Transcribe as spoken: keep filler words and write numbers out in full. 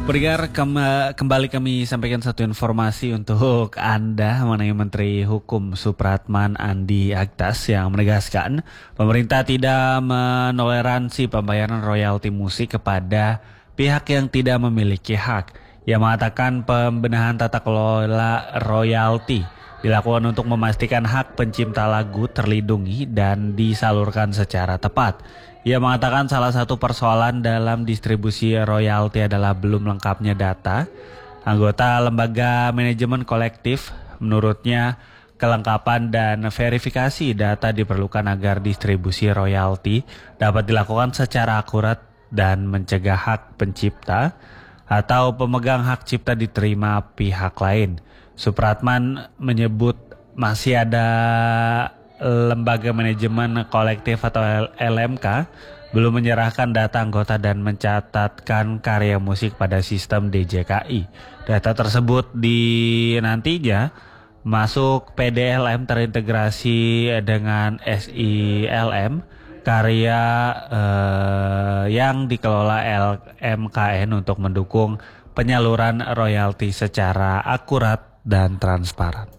Pendengar, kem- kembali kami sampaikan satu informasi untuk Anda mengenai Menteri Hukum Supratman Andi Aktas yang menegaskan pemerintah tidak menoleransi pembayaran royalti musik kepada pihak yang tidak memiliki hak. Ia mengatakan pembenahan tata kelola royalti dilakukan untuk memastikan hak pencipta lagu terlindungi dan disalurkan secara tepat. Ia mengatakan salah satu persoalan dalam distribusi royalti adalah belum lengkapnya data anggota lembaga manajemen kolektif. Menurutnya, kelengkapan dan verifikasi data diperlukan agar distribusi royalti dapat dilakukan secara akurat dan mencegah hak pencipta atau pemegang hak cipta diterima pihak lain. Supratman menyebut masih ada lembaga manajemen kolektif atau L M K belum menyerahkan data anggota dan mencatatkan karya musik pada sistem D J K I. Data tersebut di nantinya masuk P D L M terintegrasi dengan S I L M karya eh, yang dikelola L M K N untuk mendukung penyaluran royalti secara akurat dan transparan.